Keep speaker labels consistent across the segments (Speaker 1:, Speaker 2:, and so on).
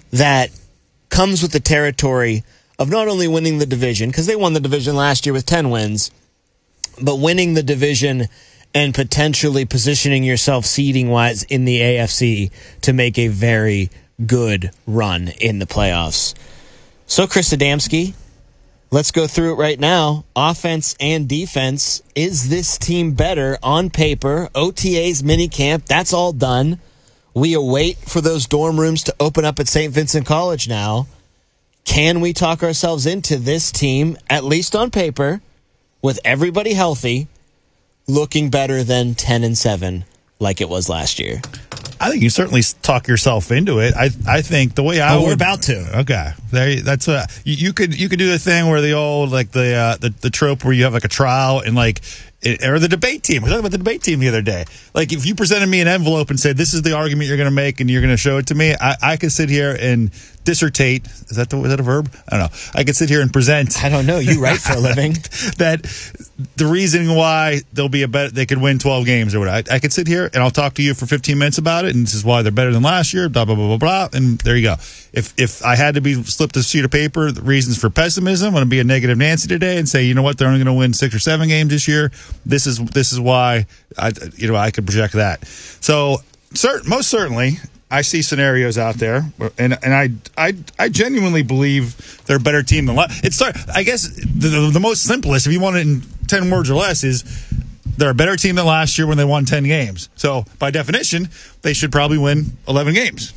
Speaker 1: that comes with the territory of not only winning the division, because they won the division last year with 10 wins, but winning the division and potentially positioning yourself seeding-wise in the AFC to make a very good run in the playoffs. So, Chris Adamski, let's go through it right now. Offense and defense. Is this team better on paper? OTA's minicamp, that's all done. We await for those dorm rooms to open up at St. Vincent College now. Can we talk ourselves into this team, at least on paper, with everybody healthy, looking better than 10-7 like it was last year?
Speaker 2: I think you certainly talk yourself into it. I think the way
Speaker 1: we're about to.
Speaker 2: Okay, that's what you could do the thing where the old the trope where you have like a trial and or the debate team. We talked about the debate team the other day. Like, if you presented me an envelope and said, this is the argument you're going to make and you're going to show it to me, I could sit here and dissertate. Is that a verb? I don't know. I could sit here and present.
Speaker 1: I don't know. You write for a living.
Speaker 2: That the reason why they could win 12 games or whatever. I could sit here and I'll talk to you for 15 minutes about it, and this is why they're better than last year, blah, blah, blah, blah, blah, and there you go. If I had to be slipped a sheet of paper, the reasons for pessimism, I'm going to be a negative Nancy today and say, you know what, they're only going to win 6 or 7 games this year. This is why I could project that. So most certainly, I see scenarios out there, and I genuinely believe they're a better team than last. I guess the most simplest, if you want it in 10 words or less, is they're a better team than last year when they won 10 games. So by definition, they should probably win 11 games,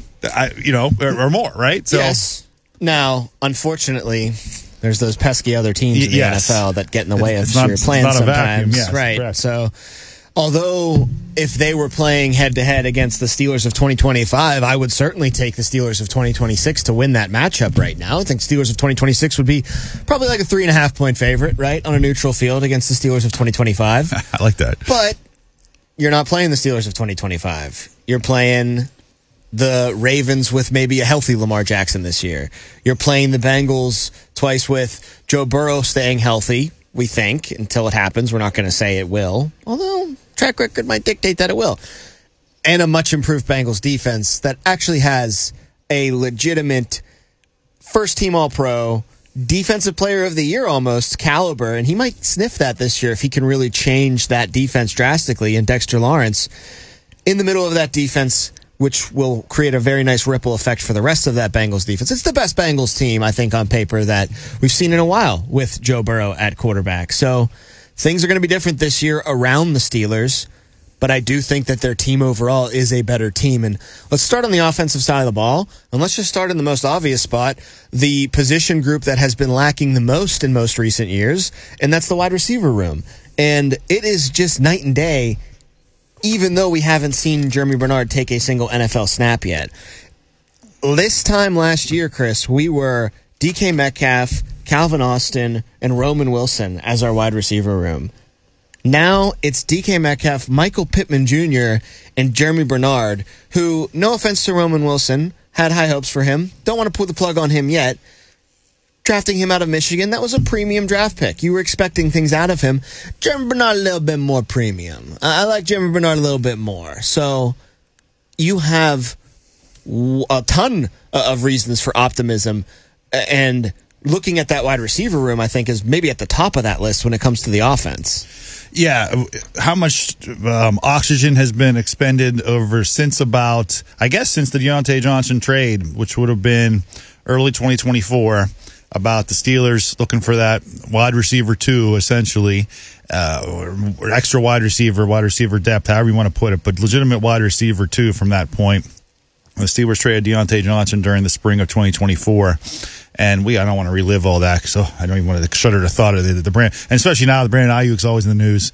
Speaker 2: or more, right? So,
Speaker 1: yes. Now, unfortunately, there's those pesky other teams in the NFL that get in the way of your plans sometimes.
Speaker 2: Yes,
Speaker 1: right.
Speaker 2: correct.
Speaker 1: So, although if they were playing head-to-head against the Steelers of 2025, I would certainly take the Steelers of 2026 to win that matchup right now. I think Steelers of 2026 would be probably like a 3.5-point favorite, right, on a neutral field against the Steelers of 2025.
Speaker 2: I like that.
Speaker 1: But you're not playing the Steelers of 2025. You're playing the Ravens with maybe a healthy Lamar Jackson this year. You're playing the Bengals twice with Joe Burrow staying healthy, we think, until it happens. We're not going to say it will, although track record might dictate that it will. And a much improved Bengals defense that actually has a legitimate first-team All-Pro, Defensive Player of the Year almost caliber, and he might sniff that this year if he can really change that defense drastically, in Dexter Lawrence in the middle of that defense, which will create a very nice ripple effect for the rest of that Bengals defense. It's the best Bengals team, I think, on paper that we've seen in a while with Joe Burrow at quarterback. So things are going to be different this year around the Steelers, but I do think that their team overall is a better team. And let's start on the offensive side of the ball, and let's just start in the most obvious spot, the position group that has been lacking the most in most recent years, and that's the wide receiver room. And it is just night and day, even though we haven't seen Jeremy Bernard take a single NFL snap yet. This time last year, Chris, we were DK Metcalf, Calvin Austin, and Roman Wilson as our wide receiver room. Now it's DK Metcalf, Michael Pittman Jr., and Jeremy Bernard, who, no offense to Roman Wilson, had high hopes for him. Don't want to pull the plug on him yet. Drafting him out of Michigan, that was a premium draft pick. You were expecting things out of him. Jeremy Bernard a little bit more premium. I like Jeremy Bernard a little bit more. So you have a ton of reasons for optimism, and looking at that wide receiver room, I think, is maybe at the top of that list when it comes to the offense.
Speaker 2: Yeah, how much oxygen has been expended since the Deontay Johnson trade, which would have been early 2024, about the Steelers looking for that wide receiver 2, essentially, or extra wide receiver depth, however you want to put it, but legitimate wide receiver 2 from that point. The Steelers traded Deontay Johnson during the spring of 2024. And I don't want to relive all that, so I don't even want to shudder the thought of the brand. And especially now, the Brandon Ayuk's always in the news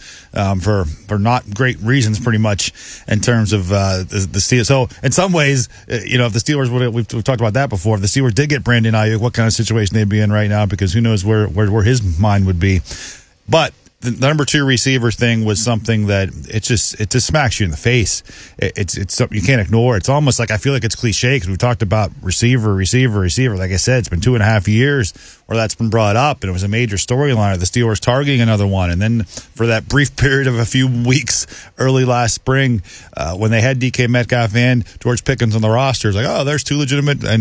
Speaker 2: for not great reasons, pretty much, in terms of the Steelers. So in some ways, if the Steelers we've talked about that before. If the Steelers did get Brandon Ayuk, what kind of situation they'd be in right now? Because who knows where his mind would be. But the number 2 receiver thing was something that it just smacks you in the face. It's something you can't ignore. It's almost like, I feel like it's cliche because we've talked about receiver. Like I said, it's been 2.5 years where that's been brought up, and it was a major storyline of the Steelers targeting another one. And then for that brief period of a few weeks early last spring, when they had DK Metcalf and George Pickens on the roster, it's like, oh, there's 2 legitimate